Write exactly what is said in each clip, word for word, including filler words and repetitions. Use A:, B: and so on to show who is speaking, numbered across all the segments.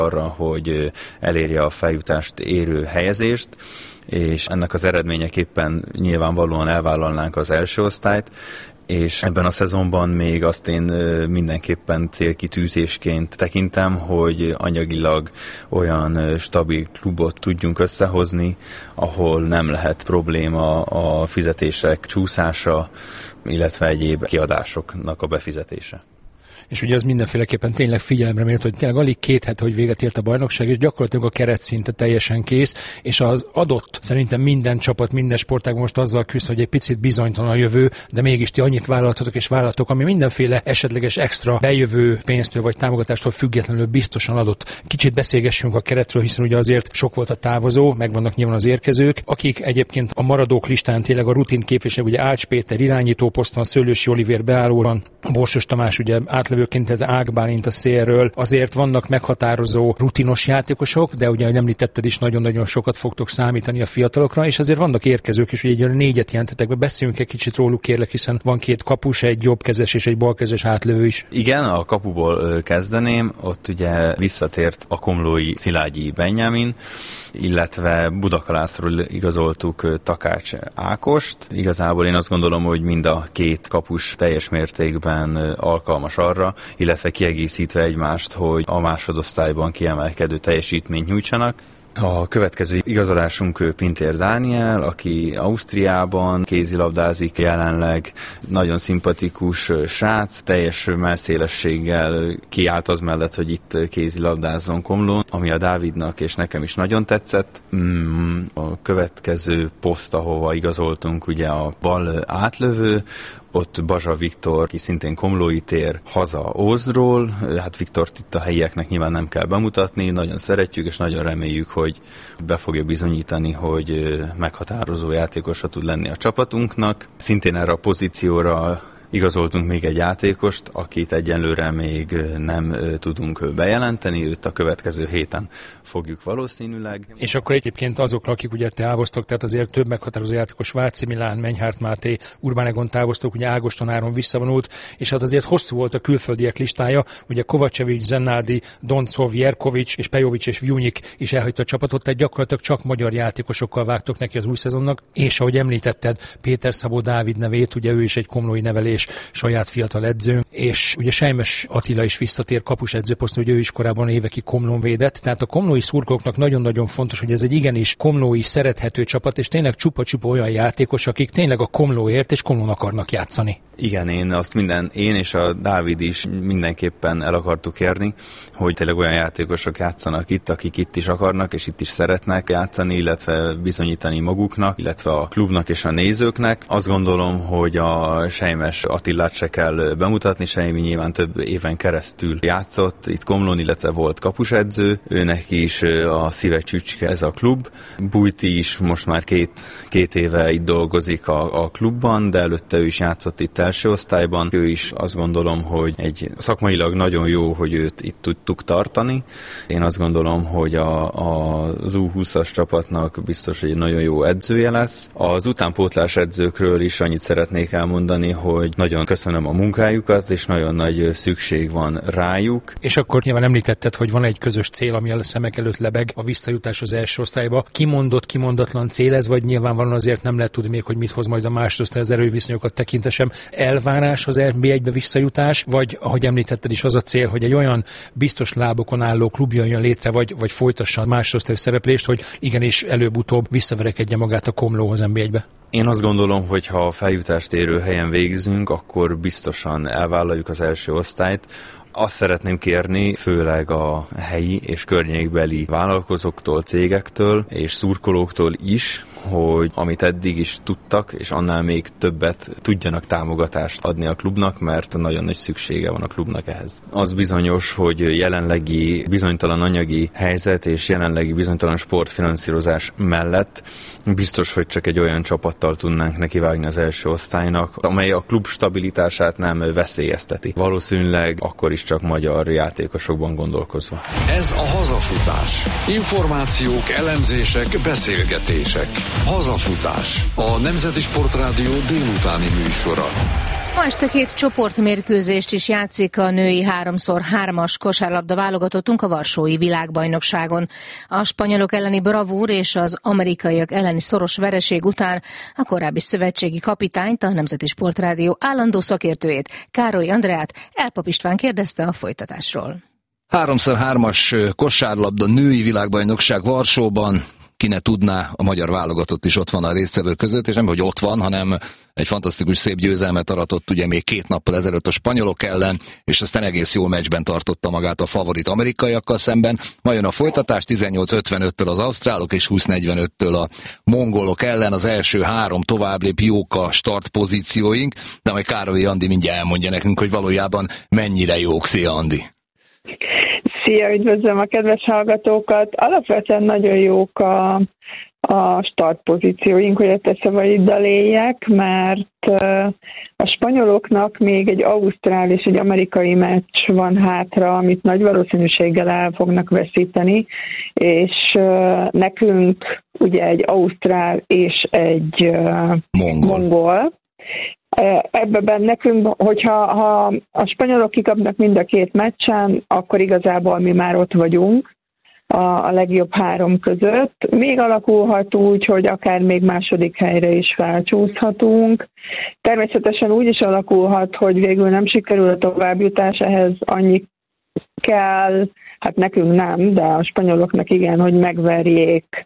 A: arra, hogy elérje a feljutást érő helyezést, és ennek az eredményeképpen nyilvánvalóan elvállalnánk az első osztályt, és ebben a szezonban még azt én mindenképpen célkitűzésként tekintem, hogy anyagilag olyan stabil klubot tudjunk összehozni, ahol nem lehet probléma a fizetések csúszása, illetve egyéb kiadásoknak a befizetése.
B: És ugye az mindenféleképpen tényleg figyelemre méltó, hogy tényleg alig két hete, hogy véget ért a bajnokság, és gyakorlatilag a keret szinte teljesen kész, és az adott szerintem minden csapat, minden sportágban most azzal küzd, hogy egy picit bizonytalan a jövő, de mégis ti annyit vállaltatok és vállaltok, ami mindenféle esetleges extra bejövő pénztől vagy támogatástól függetlenül biztosan adott. Kicsit beszélgessünk a keretről, hiszen ugye azért sok volt a távozó, megvannak nyilván az érkezők, akik egyébként a maradók listán tényleg a rutin képviselők, ugye Ács Péter irányító poszton, Szőlősi Olivér beállóan, Borsos Tamás ugye átlövőként az Ág Bálint a szélről, azért vannak meghatározó rutinos játékosok, de ugye, ahogy említetted is, nagyon-nagyon sokat fogtok számítani a fiatalokra, és azért vannak érkezők is, ugye egy négyet jelentetek be, beszéljünk egy kicsit róluk, kérlek, hiszen van két kapus, egy jobbkezes és egy balkezes átlövő is.
A: Igen, a kapuból kezdeném, ott ugye visszatért a komlói Szilágyi Benjamin, illetve Budakalászról igazoltuk Takács Ákost. Igazából én azt gondolom, hogy mind a két kapus teljes mértékben alkalmas arra, illetve kiegészítve egymást, hogy a másodosztályban kiemelkedő teljesítményt nyújtsanak. A következő igazolásunk Pintér Dániel, aki Ausztriában kézilabdázik jelenleg, nagyon szimpatikus srác, teljes mellszélességgel kiállt az mellett, hogy itt kézilabdázzon Komlón, ami a Dávidnak és nekem is nagyon tetszett. A következő poszt, ahova igazoltunk, ugye a bal átlövő, ott Bazsa Viktor, aki szintén komlói tér haza Ózdról, hát Viktort itt a helyieknek nyilván nem kell bemutatni, nagyon szeretjük, és nagyon reméljük, hogy be fogja bizonyítani, hogy meghatározó játékosa tud lenni a csapatunknak. Szintén erre a pozícióra igazoltunk még egy játékost, akit egyenlőre még nem tudunk bejelenteni, őt a következő héten fogjuk valószínűleg.
B: És akkor egyébként azokra, akik ugye távoztak, tehát azért több meghatározó játékos, Váci Milán, Menyhárt Máté, Urbán Egon távoztak, ugye Ágoston Áron visszavonult, és hát azért hosszú volt a külföldiek listája, ugye Kovacevic, Zennádi, Doncov, Jerkovics és Pejovics és Vjunik is elhagyta a csapatot, tehát gyakorlatilag csak magyar játékosokkal vágtok neki az új szezonnak, és ahogy említetted, Péter Szabó Dávid nevét, ugye ő is egy komlói nevelés saját fiatal edző, és ugye Sejmes Attila is visszatér kapus edzőposzton, hogy ő is korábban évekig Komlón védett, tehát a komlói szurkolóknak nagyon-nagyon fontos, hogy ez egy igenis komlói szerethető csapat, és tényleg csupa-csupa olyan játékos, akik tényleg a Komlóért és Komlón akarnak játszani.
A: Igen, én azt minden, én és a Dávid is mindenképpen el akartuk érni, hogy tényleg olyan játékosok játszanak itt, akik itt is akarnak, és itt is szeretnek játszani, illetve bizonyítani maguknak, illetve a klubnak és a nézőknek. Azt gondolom, hogy a Sejmes Attilát se kell bemutatni, Sejmi nyilván több éven keresztül játszott, itt Komlón, illetve volt kapusedző, őnek is a szíve csücske ez a klub. Bújti is most már két, két éve itt dolgozik a, a klubban, de előtte ő is játszott itt első osztályban. Ő is azt gondolom, hogy egy szakmailag nagyon jó, hogy őt itt tudtuk tartani. Én azt gondolom, hogy a, a, az U húszas csapatnak biztos, hogy egy nagyon jó edzője lesz. Az utánpótlás edzőkről is annyit szeretnék elmondani, hogy nagyon köszönöm a munkájukat, és nagyon nagy szükség van rájuk.
B: És akkor nyilván említetted, hogy van egy közös cél, ami a szemek előtt lebeg, a visszajutás az első osztályba. Kimondott, kimondatlan cél ez, vagy nyilvánvalóan azért nem lehet tudni még, hogy mit hoz majd a másodosztály az erőviszonyokat tekintesem. Elvárás az en bé egybe visszajutás, vagy ahogy említetted is az a cél, hogy egy olyan biztos lábokon álló klub jöjjön létre, vagy, vagy folytassa a másodosztályú szereplést, hogy igenis előbb-utóbb visszaverekedje magát a Komló az en bé egybe.
A: Én azt gondolom, hogy ha a feljutást érő helyen végzünk, akkor biztosan elvállaljuk az első osztályt. Azt szeretném kérni, főleg a helyi és környékbeli vállalkozóktól, cégektől és szurkolóktól is, hogy amit eddig is tudtak, és annál még többet tudjanak támogatást adni a klubnak, mert nagyon nagy szüksége van a klubnak ehhez. Az bizonyos, hogy jelenlegi bizonytalan anyagi helyzet és jelenlegi bizonytalan sportfinanszírozás mellett biztos, hogy csak egy olyan csapattal tudnánk nekivágni az első osztálynak, amely a klub stabilitását nem veszélyezteti. Valószínűleg akkor is csak magyar játékosokban gondolkozva.
C: Ez a Hazafutás. Információk, elemzések, beszélgetések. Hazafutás. A Nemzeti Sportrádió délutáni műsora.
D: Ma este két csoportmérkőzést is játszik a női háromszor hármas kosárlabda válogatottunk a Varsói világbajnokságon. A spanyolok elleni bravúr és az amerikaiak elleni szoros vereség után a korábbi szövetségi kapitányt, a Nemzeti Sportrádió állandó szakértőjét, Károly Andreát Elpap István kérdezte a folytatásról.
E: háromszor hármas kosárlabda női világbajnokság Varsóban. Ki ne tudná, a magyar válogatott is ott van a résztvevők között, és nem, hogy ott van, hanem egy fantasztikus szép győzelmet aratott ugye még két nappal ezelőtt a spanyolok ellen, és aztán egész jól meccsben tartotta magát a favorit amerikaiakkal szemben. Ma jön a folytatás, tizennyolc ötvenöttől az ausztrálok és húsz negyvenöttől a mongolok ellen. Az első három továbblép, jók a startpozícióink, de majd Károly Andi mindjárt elmondja nekünk, hogy valójában mennyire jók. Szia, Andi!
F: Szia, üdvözlöm a kedves hallgatókat! Alapvetően nagyon jók a, a startpozícióink, hogy a te szavaiddal éljek, mert a spanyoloknak még egy ausztrál és egy amerikai meccs van hátra, amit nagy valószínűséggel el fognak veszíteni, és nekünk ugye egy ausztrál és egy mongol. mongol. Ebben nekünk, hogyha ha a spanyolok kikapnak mind a két meccsen, akkor igazából mi már ott vagyunk a, a legjobb három között. Még alakulhat úgy, hogy akár még második helyre is felcsúszhatunk. Természetesen úgy is alakulhat, hogy végül nem sikerül a továbbjutás, ehhez annyi kell, hát nekünk nem, de a spanyoloknak igen, hogy megverjék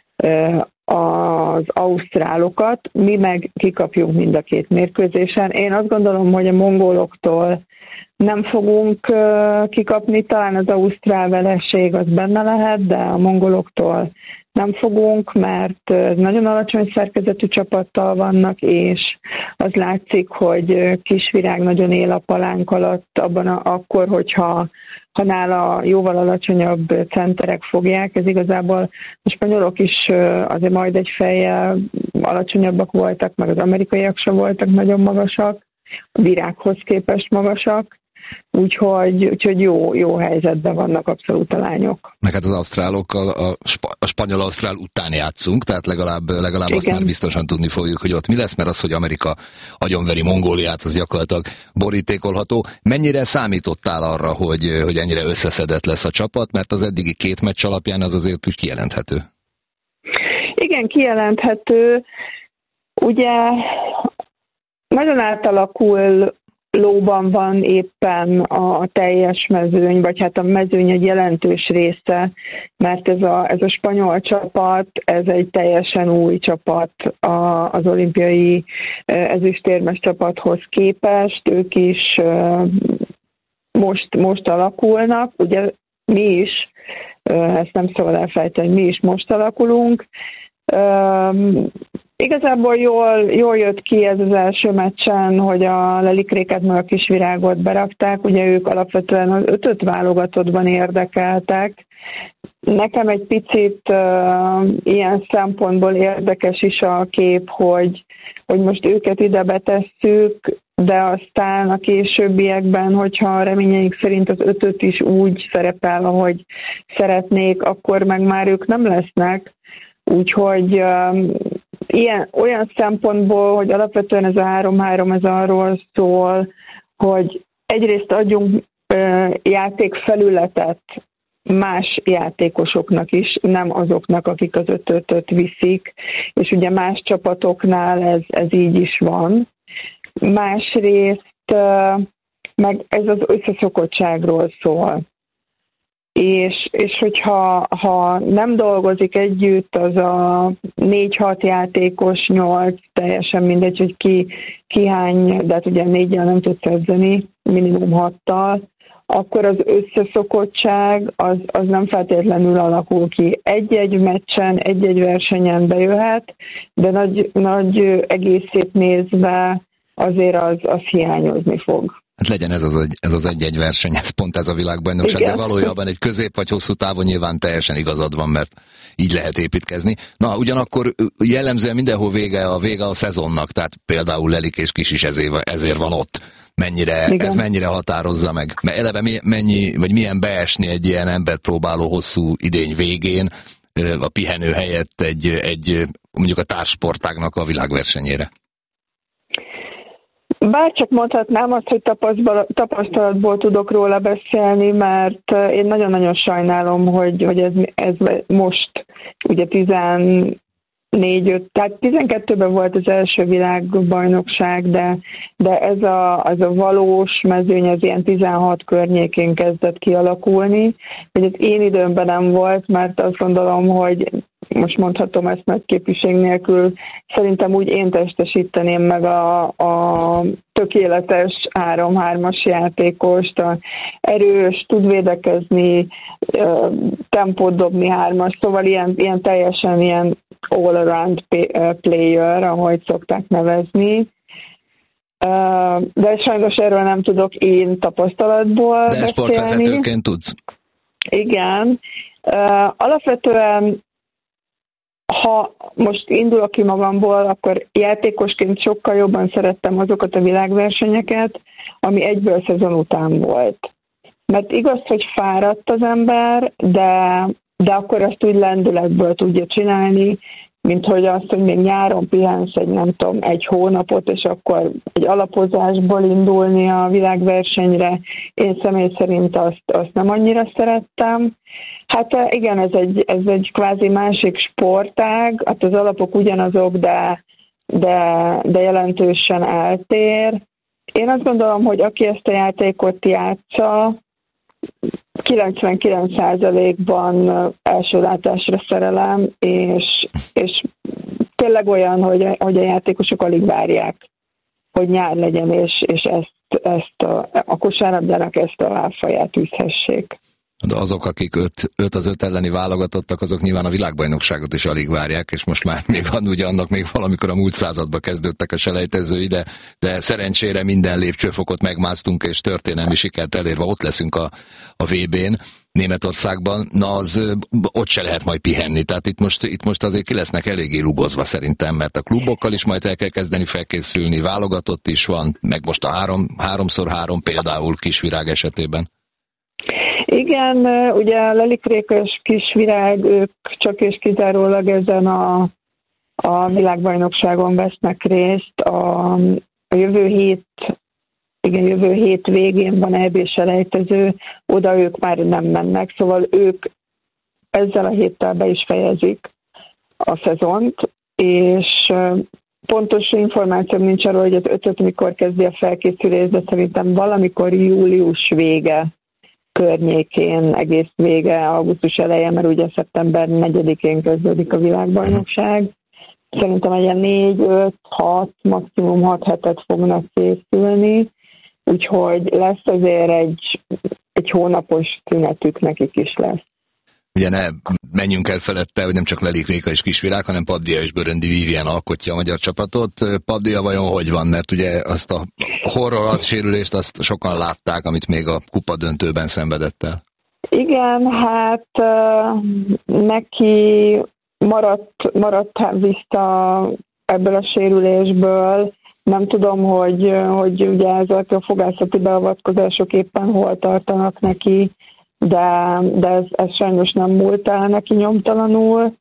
F: az ausztrálokat, mi meg kikapjunk mind a két mérkőzésen. Én azt gondolom, hogy a mongoloktól nem fogunk kikapni, talán az ausztrál vereség az benne lehet, de a mongoloktól nem fogunk, mert nagyon alacsony szerkezetű csapattal vannak, és az látszik, hogy Kisvirág nagyon él a palánk alatt, abban a, akkor, hogyha ha nála jóval alacsonyabb centerek fogják. Ez igazából a spanyolok is azért majd egy fejjel alacsonyabbak voltak, meg az amerikaiak sem voltak nagyon magasak, a Virághoz képest magasak, úgyhogy, úgyhogy jó, jó helyzetben vannak abszolút a lányok.
E: Meg hát az ausztrálokkal a, sp- a spanyol-ausztrál után játszunk, tehát legalább, legalább azt már biztosan tudni fogjuk, hogy ott mi lesz, mert az, hogy Amerika agyonveri Mongóliát, az gyakorlatilag borítékolható. Mennyire számítottál arra, hogy, hogy ennyire összeszedett lesz a csapat, mert az eddigi két meccs alapján az azért úgy kijelenthető?
F: Igen, kijelenthető. Ugye nagyon átalakul lóban van éppen a teljes mezőny, vagy hát a mezőny egy jelentős része, mert ez a, ez a spanyol csapat, ez egy teljesen új csapat az olimpiai ezüstérmes csapathoz képest, ők is most, most alakulnak, ugye mi is, ezt nem szabad elfelejteni, mi is most alakulunk. Igazából jól, jól jött ki ez az első meccsen, hogy a Lelikréket meg a Kisvirágot berakták, ugye ők alapvetően az ötöt válogatottban érdekeltek. Nekem egy picit uh, ilyen szempontból érdekes is a kép, hogy, hogy most őket ide betesszük, de aztán a későbbiekben, hogyha a reményeink szerint az ötöt is úgy szerepel, ahogy szeretnék, akkor meg már ők nem lesznek. Úgyhogy um, ilyen, olyan szempontból, hogy alapvetően ez a három-három, ez arról szól, hogy egyrészt adjunk uh, játékfelületet más játékosoknak is, nem azoknak, akik az ötöt viszik, és ugye más csapatoknál ez, ez így is van. Másrészt uh, meg ez az összeszokottságról szól. És, és hogyha ha nem dolgozik együtt az a négy-hat játékos, nyolc, teljesen mindegy, hogy ki, ki hány, de hát ugye négyel nem tudsz edzeni, minimum hattal, akkor az összeszokottság az, az nem feltétlenül alakul ki. Egy-egy meccsen, egy-egy versenyen bejöhet, de nagy, nagy egészét nézve azért az, az hiányozni fog.
E: Hát legyen ez az, egy, ez az egy-egy verseny, ez pont ez a világbajnokság, igen. De valójában egy közép vagy hosszú távon nyilván teljesen igazad van, mert így lehet építkezni. Na, ugyanakkor jellemzően mindenhol vége a vége a szezonnak, tehát például Lelik és Kis is ezért, ezért van ott. Mennyire, ez mennyire határozza meg? Mert eleve mennyi, vagy milyen beesni egy ilyen embert próbáló hosszú idény végén a pihenő helyett egy, egy mondjuk a társsportágnak a világversenyére?
F: Bárcsak mondhatnám azt, hogy tapasztalatból tudok róla beszélni, mert én nagyon-nagyon sajnálom, hogy, hogy ez, ez most ugye tizennégy öt, tehát tizenkettőben volt az első világbajnokság, de, de ez a, az a valós mezőny az ilyen tizenhat környékén kezdett kialakulni, hogy az én időmben nem volt, mert azt gondolom, hogy most mondhatom ezt nagy képviség nélkül, szerintem úgy én testesíteném meg a, a tökéletes három-hármas játékost, a erős, tud védekezni, tempót dobni hármas, szóval ilyen, ilyen teljesen ilyen all-around player, ahogy szokták nevezni. De sajnos erről nem tudok én tapasztalatból
E: De
F: beszélni.
E: sportvezetőként tudsz?
F: Igen. Alapvetően ha most indulok ki magamból, akkor játékosként sokkal jobban szerettem azokat a világversenyeket, ami egyből szezon után volt. Mert igaz, hogy fáradt az ember, de, de akkor azt úgy lendületből tudja csinálni, mint hogy azt, hogy még nyáron pihensz egy, nem tudom, egy hónapot, és akkor egy alapozásból indulni a világversenyre. Én személy szerint azt, azt nem annyira szerettem. Hát igen, ez egy, ez egy kvázi másik sportág, hát az alapok ugyanazok, de, de, de jelentősen eltér. Én azt gondolom, hogy aki ezt a játékot játsza, kilencvenkilenc százalékban első látásra szerelem, és, és tényleg olyan, hogy, hogy a játékosok alig várják, hogy nyár legyen, és, és ezt, ezt a, a kosárlabdának ezt a lábfaját üzhessék.
E: De azok, akik öt, öt az öt elleni válogatottak, azok nyilván a világbajnokságot is alig várják, és most már még van, ugye annak még valamikor a múlt században kezdődtek a selejtezői, de, de szerencsére minden lépcsőfokot megmásztunk, és történelmi sikert elérve ott leszünk a, a vé bén Németországban, na az ott se lehet majd pihenni, tehát itt most, itt most azért ki lesznek eléggé rugozva szerintem, mert a klubokkal is majd el kell kezdeni felkészülni, válogatott is van, meg most a három, háromszor három például Kisvirág esetében.
F: Igen, ugye a Lelik Réka és Kisvirág, ők csak és kizárólag ezen a, a világbajnokságon vesznek részt. A, a jövő hét, igen, jövő hét végén van é bé-selejtező, oda ők már nem mennek, szóval ők ezzel a héttel be is fejezik a szezont, és pontos információm nincs arról, hogy az ötöt mikor kezdi a felkészülés, de szerintem valamikor július vége környékén, egész vége, augusztus eleje, mert ugye szeptember negyedikén kezdődik a világbajnokság. Szerintem egy négy, öt, hat, maximum hat hetet fognak készülni, úgyhogy lesz azért egy, egy hónapos szünetük nekik is lesz.
E: Ugye ne menjünk el felette, hogy nem csak Lelik Réka és Kisvirág, hanem Pabdia és Böröndi Vivien alkotja a magyar csapatot. Pabdia vajon hogy van? Mert ugye azt a horror sérülést azt sokan látták, amit még a kupa döntőben szenvedett el. Igen,
F: hát neki maradt, maradt vissza ebből a sérülésből. Nem tudom, hogy, hogy ugye ezek a fogászati beavatkozások éppen hol tartanak neki, de, de ez, ez sajnos nem múlt el neki nyomtalanul.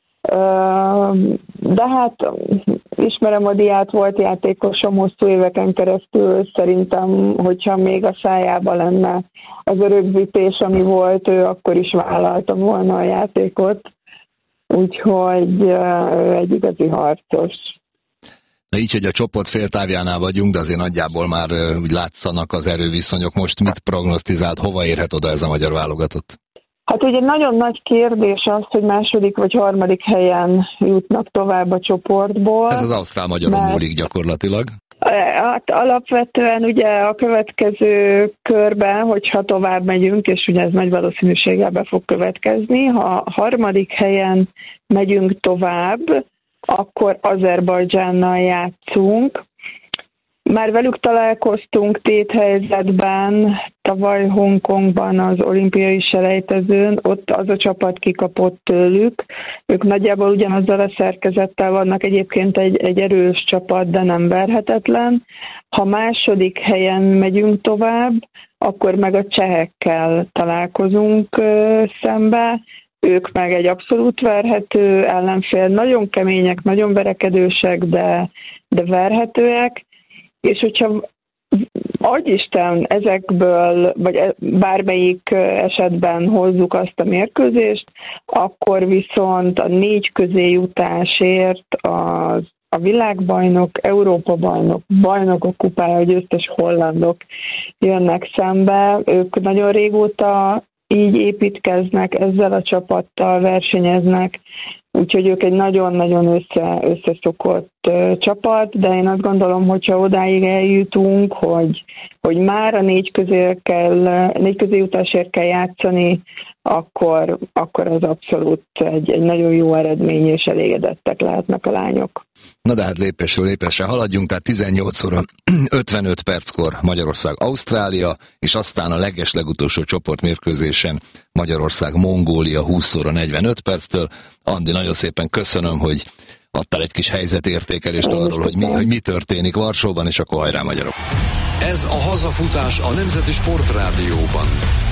F: De hát ismerem a Diát, volt játékosom hosszú éveken keresztül, szerintem, hogyha még a szájában lenne az rögzítés, ami volt, ő akkor is vállalta volna a játékot. Úgyhogy ő egy igazi harcos.
E: Na így, hogy a csoport féltávjánál vagyunk, de azért nagyjából már úgy látszanak az erőviszonyok. Most mit prognosztizált, hova érhet oda ez a magyar válogatott?
F: Hát ugye nagyon nagy kérdés az, hogy második vagy harmadik helyen jutnak tovább a csoportból.
E: Ez az ausztrál-magyaron mert... múlik gyakorlatilag.
F: Hát alapvetően ugye a következő körben, hogyha tovább megyünk, és ugye ez nagy valószínűséggel be fog következni, ha harmadik helyen megyünk tovább, akkor Azerbajdzsánnal játszunk. Már velük találkoztunk téthelyzetben, tavaly Hongkongban az olimpiai selejtezőn, ott az a csapat kikapott tőlük. Ők nagyjából ugyanazzal a szerkezettel vannak, egyébként egy, egy erős csapat, de nem verhetetlen. Ha második helyen megyünk tovább, akkor meg a csehekkel találkozunk szembe. Ők meg egy abszolút verhető ellenfél, nagyon kemények, nagyon verekedősek, de, de verhetőek. és hogyha agyisten ezekből, vagy bármelyik esetben hozzuk azt a mérkőzést, akkor viszont a négy közé jutásért az a világbajnok, Európa-bajnok, bajnokok kupája győztes hollandok jönnek szembe. Ők nagyon régóta így építkeznek, ezzel a csapattal versenyeznek, úgyhogy ők egy nagyon-nagyon össze, összeszokott uh, csapat, de én azt gondolom, hogyha odáig eljutunk, hogy, hogy már a négy közé kell, négy közé jutásért kell játszani, akkor, akkor az abszolút egy, egy nagyon jó eredmény, és elégedettek lehetnek a lányok.
E: Na de hát lépésről lépésre haladjunk, tehát tizennyolc óra ötvenöt perckor Magyarország Ausztrália, és aztán a leges legutolsó csoportmérkőzésen Magyarország Mongólia húsz óra negyvenöt perctől. Andi, nagyon szépen köszönöm, hogy adtál egy kis helyzetértékelést arról, hogy mi, hogy mi történik Varsóban, és akkor hajrá magyarok!
C: Ez a hazafutás a Nemzeti Sportrádióban.